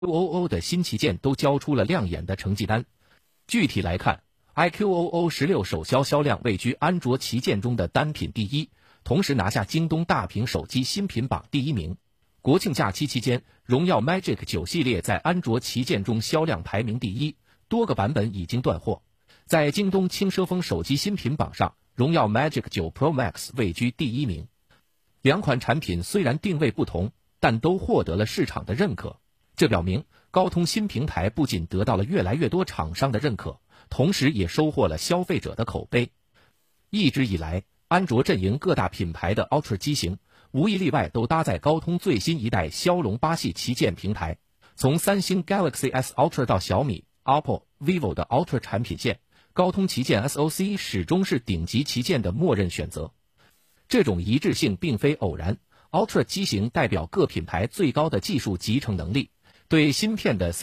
QOO 的新旗舰都交出了亮眼的成绩单。具体来看 ，iQOO 16首销量位居安卓旗舰中的单品第一，同时拿下京东大屏手机新品榜第1名。国庆假期期间，荣耀 Magic 9系列在安卓旗舰中销量排名第一，多个版本已经断货。在京东轻奢风手机新品榜上，荣耀 Magic 9 Pro Max 位居第1名。两款产品虽然定位不同，但都获得了市场的认可。这表明高通新平台不仅得到了越来越多厂商的认可，同时也收获了消费者的口碑。一直以来，安卓阵营各大品牌的 Ultra 机型无一例外都搭载高通最新一代骁龙8系旗舰平台。从三星 Galaxy S Ultra 到小米、OPPO、vivo 的 Ultra 产品线，高通旗舰 SoC 始终是顶级旗舰的默认选择。这种一致性并非偶然， Ultra 机型代表各品牌最高的技术集成能力，对芯片的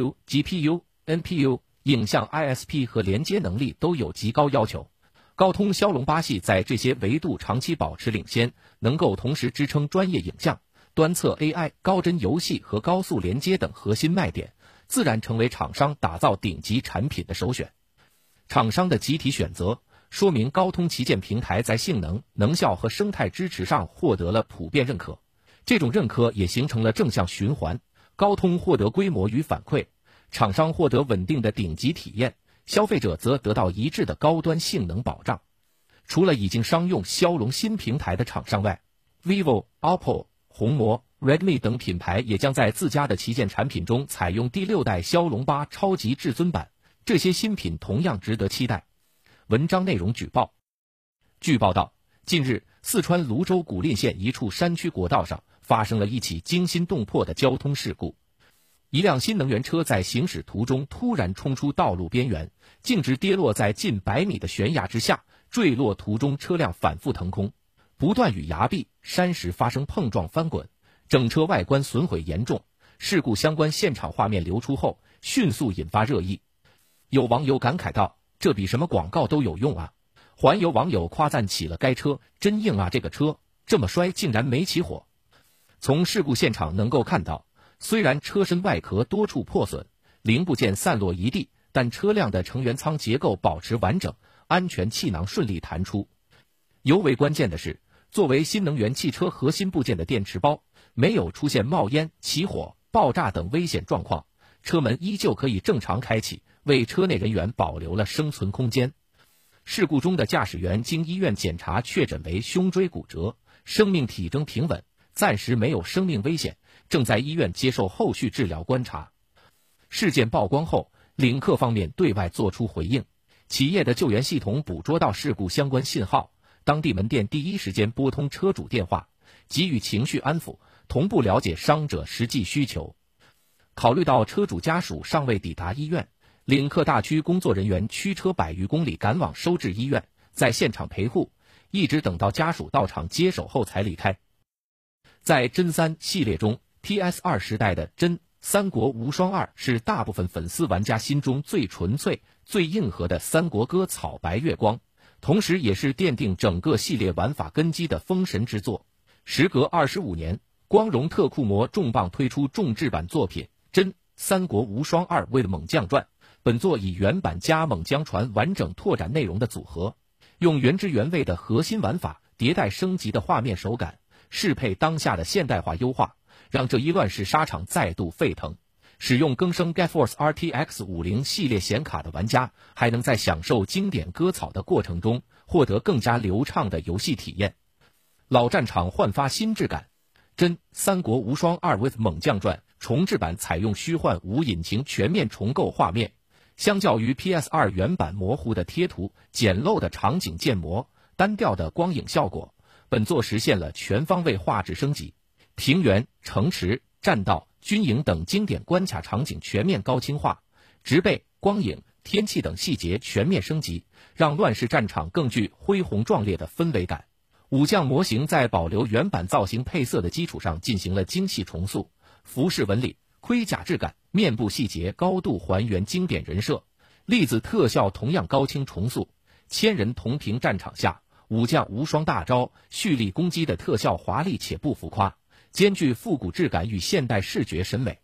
CPU、GPU、NPU、影像 ISP 和连接能力都有极高要求。高通骁龙8系在这些维度长期保持领先，能够同时支撑专业影像、端侧 AI、高帧游戏和高速连接等核心卖点，自然成为厂商打造顶级产品的首选。厂商的集体选择说明高通旗舰平台在性能、能效和生态支持上获得了普遍认可，这种认可也形成了正向循环，高通获得规模与反馈，厂商获得稳定的顶级体验，消费者则得到一致的高端性能保障。除了已经商用骁龙新平台的厂商外， vivo、OPPO、红魔、Redmi 等品牌也将在自家的旗舰产品中采用第6代骁龙8超级至尊版，这些新品同样值得期待。文章内容举报。据报道，近日四川泸州古蔺县一处山区国道上发生了一起惊心动魄的交通事故。一辆新能源车在行驶途中突然冲出道路边缘，径直跌落在近100米的悬崖之下，坠落途中车辆反复腾空，不断与崖壁、山石发生碰撞翻滚，整车外观损毁严重。事故相关现场画面流出后，迅速引发热议。有网友感慨道，这比什么广告都有用啊！还有网友夸赞起了该车，真硬啊，这个车这么摔竟然没起火。从事故现场能够看到，虽然车身外壳多处破损，零部件散落一地，但车辆的成员舱结构保持完整，安全气囊顺利弹出。尤为关键的是，作为新能源汽车核心部件的电池包，没有出现冒烟、起火、爆炸等危险状况，车门依旧可以正常开启，为车内人员保留了生存空间。事故中的驾驶员经医院检查确诊为胸椎骨折，生命体征平稳，暂时没有生命危险，正在医院接受后续治疗观察。事件曝光后，领克方面对外作出回应，企业的救援系统捕捉到事故相关信号，当地门店第一时间拨通车主电话，给予情绪安抚，同步了解伤者实际需求。考虑到车主家属尚未抵达医院，领克大区工作人员驱车100余公里赶往收治医院，在现场陪护，一直等到家属到场接手后才离开。在真3系列中， PS2 时代的真三国无双2是大部分粉丝玩家心中最纯粹、最硬核的三国歌草白月光，同时也是奠定整个系列玩法根基的封神之作。时隔25年，光荣特库摩重磅推出重制版作品《真三国无双2为了猛将传》，本作以原版加猛将传完整拓展内容的组合，用原汁原味的核心玩法、迭代升级的画面手感，适配当下的现代化优化，让这一乱世沙场再度沸腾。使用更生 GeForce RTX 50系列显卡的玩家，还能在享受经典割草的过程中，获得更加流畅的游戏体验。老战场焕发新质感，真三国无双2 with 猛将传重制版采用虚幻无引擎全面重构画面，相较于 PS2 原版模糊的贴图、简陋的场景建模、单调的光影效果，本作实现了全方位画质升级，平原、城池、栈道、军营等经典关卡场景全面高清化，植被、光影、天气等细节全面升级，让乱世战场更具恢宏壮烈的氛围感。武将模型在保留原版造型配色的基础上进行了精细重塑，服饰纹理、盔甲质感、面部细节高度还原经典人设，粒子特效同样高清重塑。千人同屏战场下，武将无双大招、蓄力攻击的特效华丽且不浮夸，兼具复古质感与现代视觉审美。